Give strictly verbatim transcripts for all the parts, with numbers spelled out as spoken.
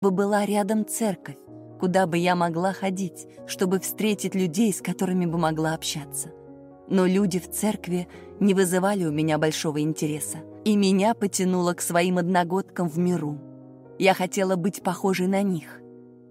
бы была рядом церковь, куда бы я могла ходить, чтобы встретить людей, с которыми бы могла общаться. Но люди в церкви не вызывали у меня большого интереса, и меня потянуло к своим одногодкам в миру. Я хотела быть похожей на них.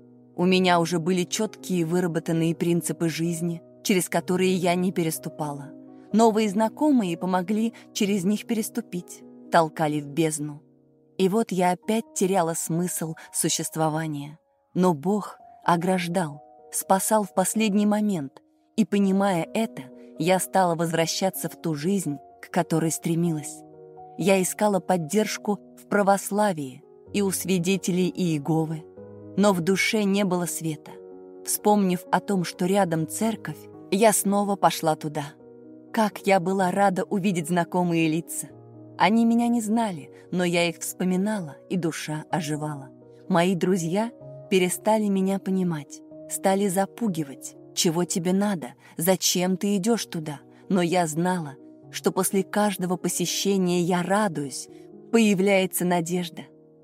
У меня уже были четкие выработанные принципы жизни, через которые я не переступала. Новые знакомые помогли через них переступить, толкали в бездну. И вот я опять теряла смысл существования. Но Бог ограждал, спасал в последний момент, и, понимая это, я стала возвращаться в ту жизнь, к которой стремилась. Я искала поддержку в православии и у свидетелей Иеговы, но в душе не было света. Вспомнив о том, что рядом церковь, я снова пошла туда. Как я была рада увидеть знакомые лица. Они меня не знали, но я их вспоминала, и душа оживала. Мои друзья перестали меня понимать, стали запугивать. Чего тебе надо? Зачем ты идешь туда? Но я знала, что после каждого посещения я радуюсь, появляется надежда.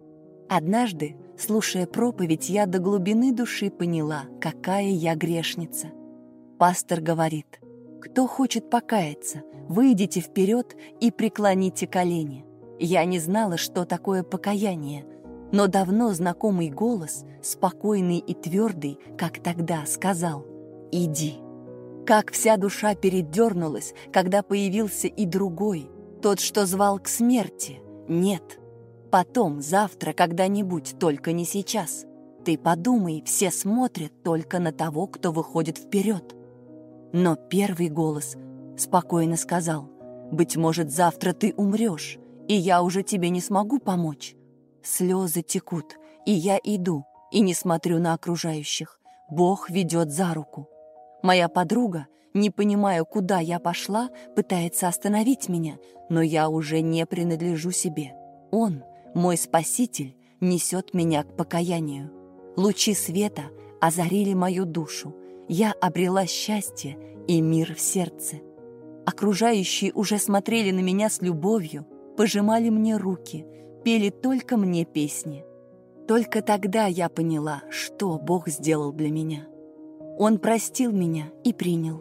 Однажды, слушая проповедь, я до глубины души поняла, какая я грешница. Пастор говорит: «Кто хочет покаяться, выйдите вперед и преклоните колени». Я не знала, что такое покаяние, но давно знакомый голос, спокойный и твердый, как тогда, сказал: «Иди». Как вся душа передернулась, когда появился и другой, тот, что звал к смерти. Нет. Потом, завтра, когда-нибудь, только не сейчас. Ты подумай, все смотрят только на того, кто выходит вперед. Но первый голос спокойно сказал: «Быть может, завтра ты умрешь, и я уже тебе не смогу помочь». Слезы текут, и я иду, и не смотрю на окружающих. Бог ведет за руку. Моя подруга, не понимая, куда я пошла, пытается остановить меня, но я уже не принадлежу себе. Он, мой спаситель, несет меня к покаянию. Лучи света озарили мою душу. Я обрела счастье и мир в сердце. Окружающие уже смотрели на меня с любовью, пожимали мне руки, пели только мне песни. Только тогда я поняла, что Бог сделал для меня. Он простил меня и принял.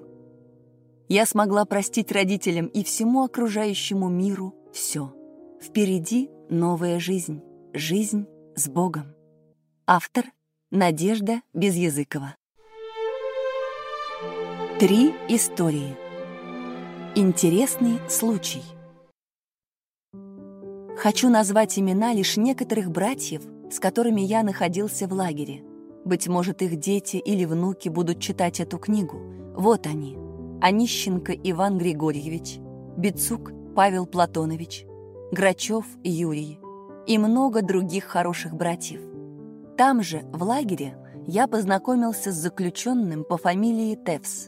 Я смогла простить родителям и всему окружающему миру все. Впереди новая жизнь, жизнь с Богом. Автор Надежда Безязыкова. Три истории. Интересный случай. Хочу назвать имена лишь некоторых братьев, с которыми я находился в лагере. Быть может, их дети или внуки будут читать эту книгу. Вот они: Онищенко Иван Григорьевич, Бицук Павел Платонович, Грачев Юрий и много других хороших братьев. Там же, в лагере, я познакомился с заключенным по фамилии Тевс.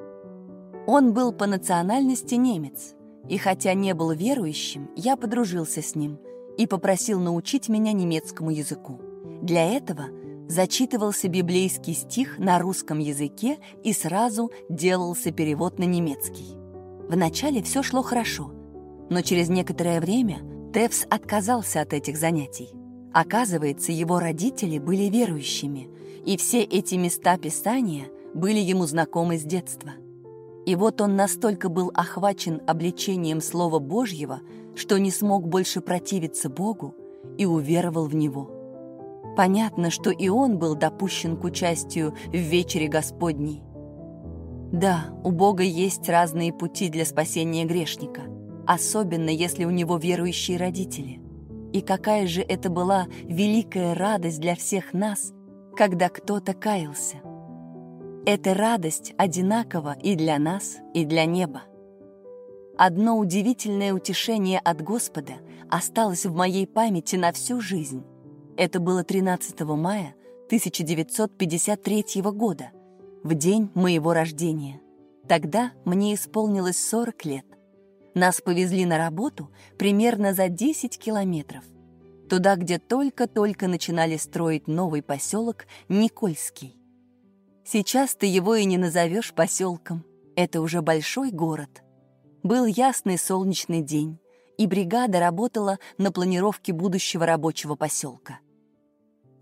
Он был по национальности немец, и хотя не был верующим, я подружился с ним и попросил научить меня немецкому языку. Для этого зачитывался библейский стих на русском языке и сразу делался перевод на немецкий. Вначале все шло хорошо, но через некоторое время Тевс отказался от этих занятий. Оказывается, его родители были верующими, и все эти места Писания были ему знакомы с детства. И вот он настолько был охвачен обличением Слова Божьего, что не смог больше противиться Богу и уверовал в Него. Понятно, что и он был допущен к участию в вечере Господней. Да, у Бога есть разные пути для спасения грешника, особенно если у него верующие родители. И какая же это была великая радость для всех нас, когда кто-то каялся. Эта радость одинакова и для нас, и для неба. Одно удивительное утешение от Господа осталось в моей памяти на всю жизнь. Это было тринадцатого мая тысяча девятьсот пятьдесят третьего года, в день моего рождения. Тогда мне исполнилось сорок лет. Нас повезли на работу примерно за десять километров. Туда, где только-только начинали строить новый поселок Никольский. Сейчас ты его и не назовешь поселком. Это уже большой город. Был ясный солнечный день, и бригада работала на планировке будущего рабочего поселка.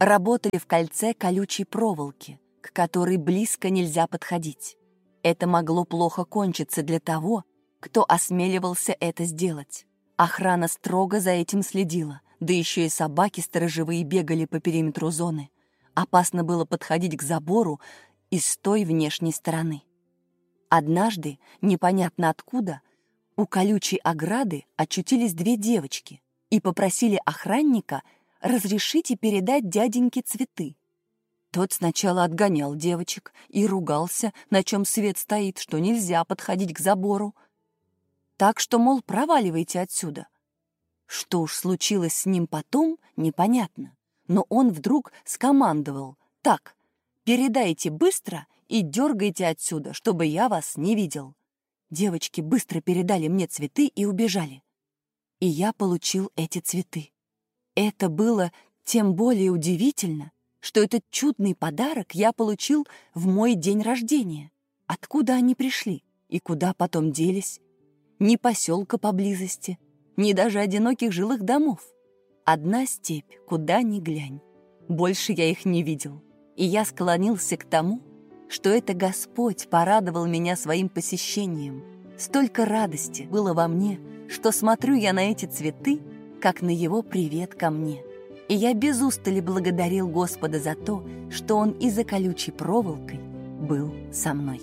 работали в кольце колючей проволоки, к которой близко нельзя подходить. Это могло плохо кончиться для того, кто осмеливался это сделать. Охрана строго за этим следила, да еще и собаки сторожевые бегали по периметру зоны. Опасно было подходить к забору и с той внешней стороны. Однажды, непонятно откуда, у колючей ограды очутились две девочки и попросили охранника разрешить и передать дяденьке цветы. Тот сначала отгонял девочек и ругался, на чем свет стоит, что нельзя подходить к забору. Так что, мол, проваливайте отсюда. Что уж случилось с ним потом, непонятно. Но он вдруг скомандовал: «Так, передайте быстро и дергайте отсюда, чтобы я вас не видел». Девочки быстро передали мне цветы и убежали. И я получил эти цветы. Это было тем более удивительно, что этот чудный подарок я получил в мой день рождения. Откуда они пришли и куда потом делись? Ни поселка поблизости, ни даже одиноких жилых домов. Одна степь, куда ни глянь. Больше я их не видел. И я склонился к тому, что это Господь порадовал меня своим посещением. Столько радости было во мне, что смотрю я на эти цветы, как на Его привет ко мне. И я без устали благодарил Господа за то, что Он и за колючей проволокой был со мной.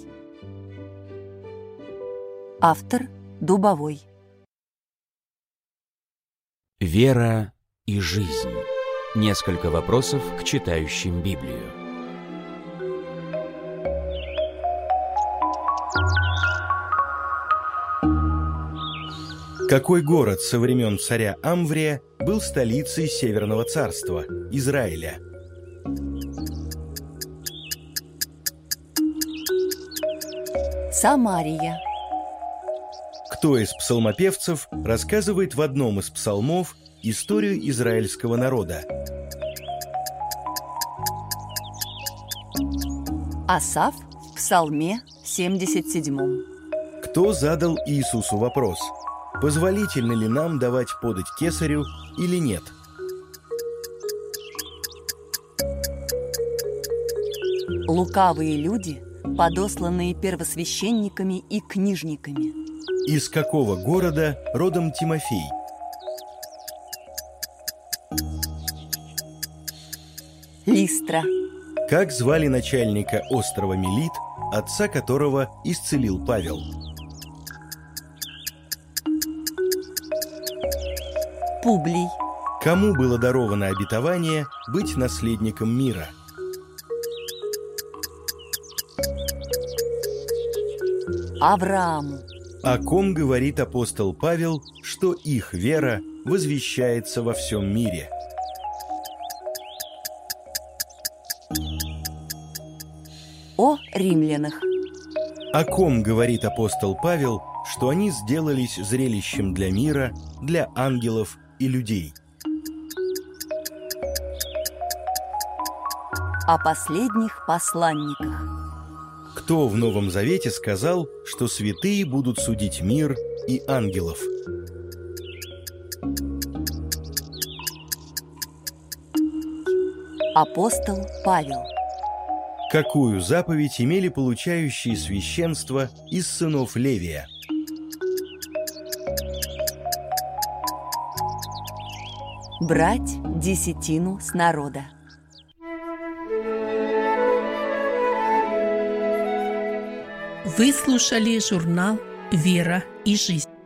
Автор Дубовой. Вера и жизнь. Несколько вопросов к читающим Библию. Какой город со времен царя Амврия был столицей Северного царства, Израиля? Самария. Кто из псалмопевцев рассказывает в одном из псалмов историю израильского народа? Асаф в псалме семьдесят седьмом. Кто задал Иисусу вопрос: позволительно ли нам давать подать кесарю или нет? Лукавые люди, подосланные первосвященниками и книжниками. Из какого города родом Тимофей? Листра. Как звали начальника острова Мелит, отца которого исцелил Павел? Публий. Кому было даровано обетование быть наследником мира? Аврааму. О ком говорит апостол Павел, что их вера возвещается во всем мире? О римлянах. О ком говорит апостол Павел, что они сделались зрелищем для мира, для ангелов и людей? О последних посланниках. Кто в Новом Завете сказал, что святые будут судить мир и ангелов? Апостол Павел. Какую заповедь имели получающие священство из сынов Левия? Брать десятину с народа. Вы слушали журнал «Вера и жизнь».